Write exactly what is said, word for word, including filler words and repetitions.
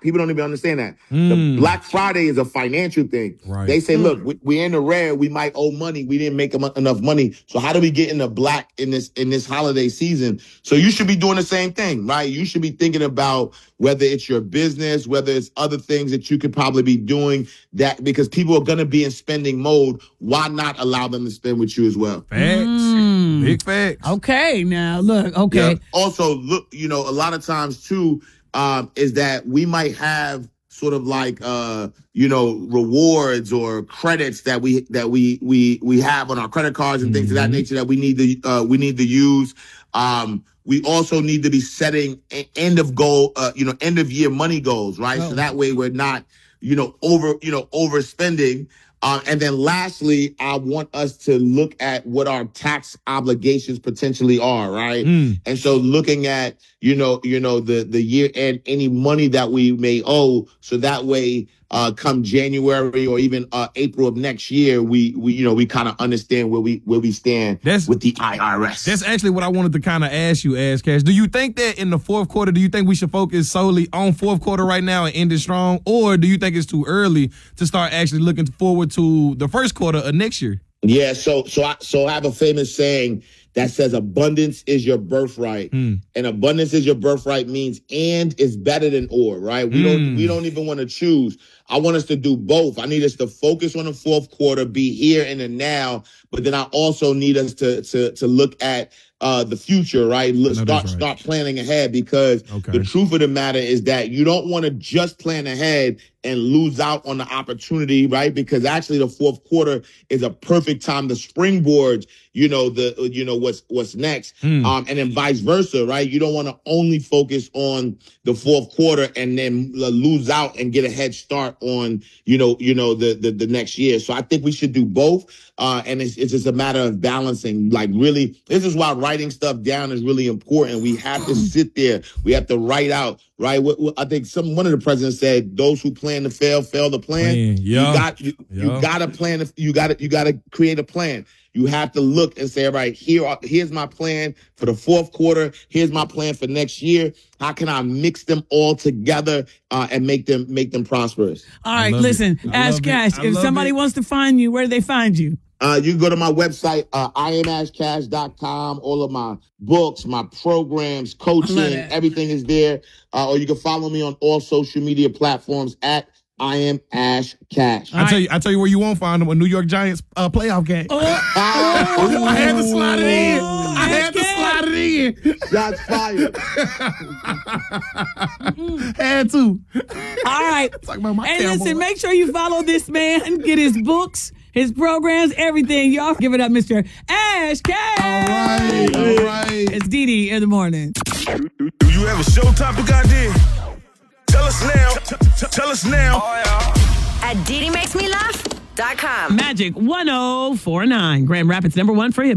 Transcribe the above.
People don't even understand that. Mm. The Black Friday is a financial thing. Right. They say, Mm. look, we, we're in the red. We might owe money. We didn't make em- enough money. So how do we get in the black in this in this holiday season? So you should be doing the same thing, right? You should be thinking about whether it's your business, whether it's other things that you could probably be doing that because people are going to be in spending mode. Why not allow them to spend with you as well? Facts. Mm. Big facts. Okay, now look. Okay. Yeah. Also, look, you know, a lot of times too, um, is that we might have sort of like uh, you know, rewards or credits that we that we we we have on our credit cards and things Mm-hmm. of that nature that we need to uh, we need to use. Um, we also need to be setting a- end of goal, uh, you know, end of year money goals, right? Oh. So that way we're not, you know, over, you know, overspending. Uh, and then lastly, I want us to look at what our tax obligations potentially are, right? Mm. And so looking at, you know, you know, the, the year end, any money that we may owe. So that way, uh, come January or even, uh, April of next year, we, we, you know, we kind of understand where we, where we stand That's- with the I R S. That's actually what I wanted to kind of ask you, Ash Cash. Do you think that in the fourth quarter, do you think we should focus solely on fourth quarter right now and end it strong? Or do you think it's too early to start actually looking forward to the first quarter of next year? Yeah, so so I so I have a famous saying that says abundance is your birthright. Mm. And abundance is your birthright means and is better than or, right? We Mm. don't we don't even want to choose. I want us to do both. I need us to focus on the fourth quarter, be here in the now, but then I also need us to to to look at uh the future, right? Look, No, start that's right. start planning ahead because Okay. the truth of the matter is that you don't want to just plan ahead and lose out on the opportunity, right? Because actually the fourth quarter is a perfect time to springboard, you know, the you know what's what's next. Mm. Um and then vice versa, right? You don't want to only focus on the fourth quarter and then l- lose out and get a head start on, you know, you know, the the, the next year. So I think we should do both. Uh, and it's, it's just a matter of balancing. Like really, this is why writing stuff down is really important. We have to sit there. We have to write out, right? What, what, I think some one of the presidents said, "Those who plan to fail, fail to plan." Plan, yeah. You got you, Yeah. you got to plan. You got to you got to create a plan. You have to look and say, all right, here, are- here's my plan for the fourth quarter. Here's my plan for next year. How can I mix them all together uh, and make them make them prosperous? All right, love listen, it. I Ash love it. Cash, I if love somebody it. wants to find you, where do they find you? Uh, you can go to my website, uh, I am ash cash dot com. All of my books, my programs, I coaching, love it. everything is there. Uh, or you can follow me on all social media platforms at I am Ash Cash. All I right. tell you, I tell you where you won't find them: a New York Giants uh, playoff game. Oh, I had to slide it in. Oh, I had to Ash slide it in. Shots fired. Had to. all right. Talk about my Hey, Cowboys. listen, make sure you follow this man, get his books, his programs, everything. Y'all give it up, Mister Ash Cash. All right, all right. It's Dee Dee in the morning. Do you have a show topic idea? Tell us now. T- t- Tell us now. At Dee Dee Makes Me Laugh dot com. Magic one oh four nine, Grand Rapids number one for hip.